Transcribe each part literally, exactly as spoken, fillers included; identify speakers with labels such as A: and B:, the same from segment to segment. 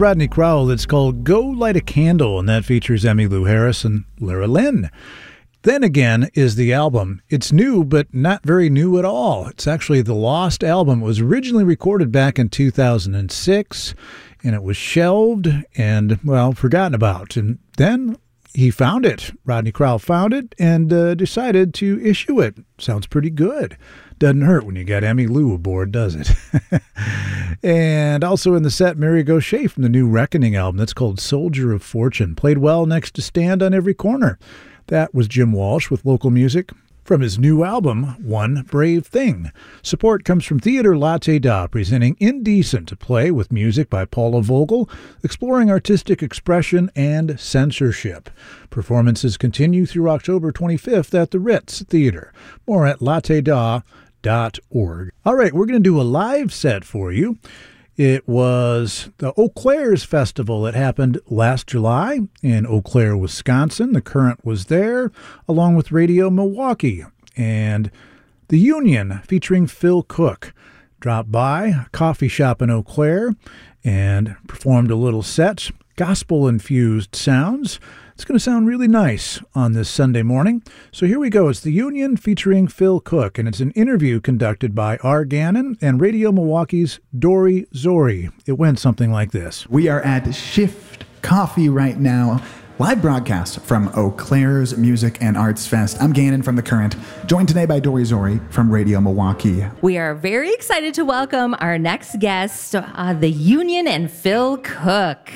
A: Rodney Crowell. It's called Go Light a Candle, and that features Emmylou Harris and Lara Lynn. Then Again is the album. It's new, but not very new at all. It's actually the Lost album. It was originally recorded back in two thousand six, and it was shelved and, well, forgotten about. And then he found it. Rodney Crowell found it and uh, decided to issue it. Sounds pretty good. Doesn't hurt when you got Emmylou aboard, does it? And also in the set, Mary Gauthier from the new Reckoning album. That's called Soldier of Fortune. Played well next to Stand on Every Corner. That was Jim Walsh with local music from his new album, One Brave Thing. Support comes from Theater Latte Da, presenting Indecent, a play with music by Paula Vogel, exploring artistic expression and censorship. Performances continue through October twenty-fifth at the Ritz Theater. More at latte da dot org. All right, we're going to do a live set for you. It was the Eau Claire's Festival that happened last July in Eau Claire, Wisconsin. The Current was there, along with Radio Milwaukee. And the Union, featuring Phil Cook, dropped by a coffee shop in Eau Claire and performed a little set. Gospel-infused sounds. It's going to sound really nice on this Sunday morning. So here we go. It's the Union featuring Phil Cook, and it's an interview conducted by R. Gannon and Radio Milwaukee's Dory Zori. It went something like this.
B: We are at Shift Coffee right now. Live broadcast from Eau Claire's Music and Arts Fest. I'm Gannon from The Current, joined today by Dory Zori from Radio Milwaukee.
C: We are very excited to welcome our next guest, uh, the Union and Phil Cook.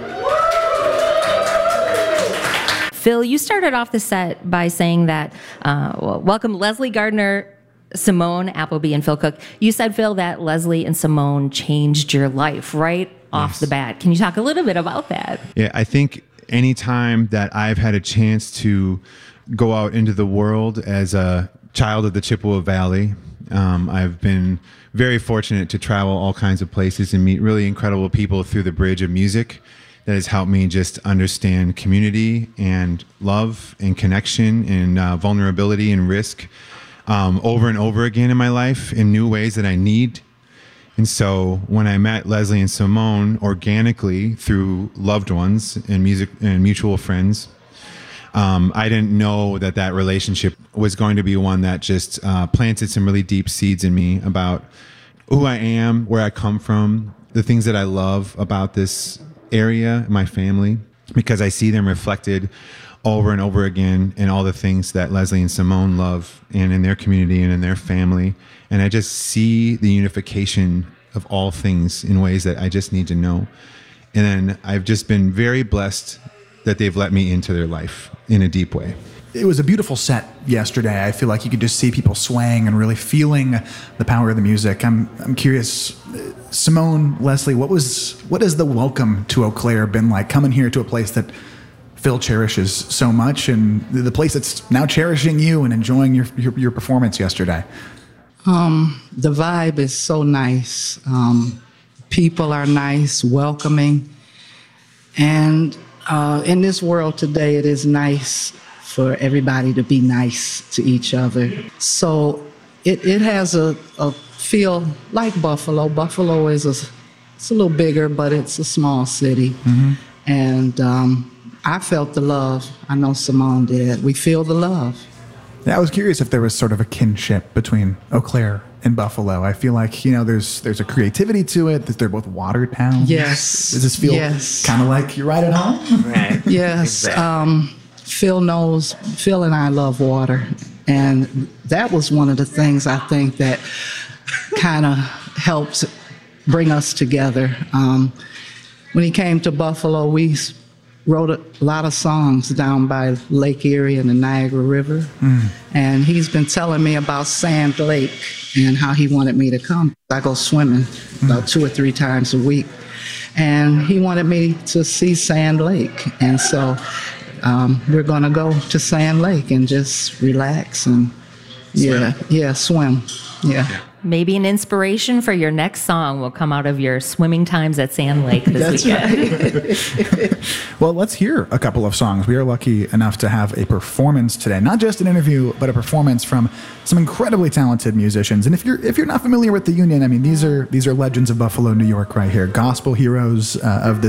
C: Phil, you started off the set by saying that, uh, well, welcome Leslie Gardner, Simone Appleby, and Phil Cook. You said, Phil, that Leslie and Simone changed your life right off
D: Yes.
C: the bat. Can you talk a little bit about that?
D: Yeah, I think anytime that I've had a chance to go out into the world as a child of the Chippewa Valley, um, I've been very fortunate to travel all kinds of places and meet really incredible people through the bridge of music. That has helped me just understand community and love and connection and uh, vulnerability and risk um, over and over again in my life in new ways that I need. And so when I met Leslie and Simone organically through loved ones and music and mutual friends, um, I didn't know that that relationship was going to be one that just uh, planted some really deep seeds in me about who I am, where I come from, the things that I love about this area, my family, because I see them reflected over and over again in all the things that Leslie and Simone love and in their community and in their family. And I just see the unification of all things in ways that I just need to know. And then I've just been very blessed that they've let me into their life in a deep way.
B: It was a beautiful set yesterday. I feel like you could just see people swaying and really feeling the power of the music. I'm I'm curious, Simone, Leslie, what was what has the welcome to Eau Claire been like, coming here to a place that Phil cherishes so much and the place that's now cherishing you and enjoying your your, your performance yesterday?
E: Um, the vibe is so nice. Um, people are nice, welcoming. And uh, in this world today, it is nice for everybody to be nice to each other. So it, it has a, a feel like Buffalo. Buffalo is a, it's a little bigger, but it's a small city. Mm-hmm. And um, I felt the love. I know Simone did. We feel the love.
B: Yeah, I was curious if there was sort of a kinship between Eau Claire and Buffalo. I feel like, you know, there's there's a creativity to it, that they're both water towns.
E: Yes.
B: Does this feel
E: yes.
B: kind of like you're right at home?
F: Right.
E: Yes.
F: Exactly.
E: Um, Phil knows, Phil and I love water. And that was one of the things I think that kind of helps bring us together. Um, when he came to Buffalo, we wrote a lot of songs down by Lake Erie and the Niagara River. Mm. And he's been telling me about Sand Lake and how he wanted me to come. I go swimming mm. about two or three times a week. And he wanted me to see Sand Lake. And so um, we're going to go to Sand Lake and just relax and, yeah, swim. yeah, swim. Yeah. yeah.
C: Maybe an inspiration for your next song will come out of your swimming times at Sand Lake this
B: That's
C: weekend.
B: Right. Well, let's hear a couple of songs. We are lucky enough to have a performance today. Not just an interview, but a performance from some incredibly talented musicians. And if you're if you're not familiar with the Union, I mean, these are these are legends of Buffalo, New York right here. Gospel heroes uh, of the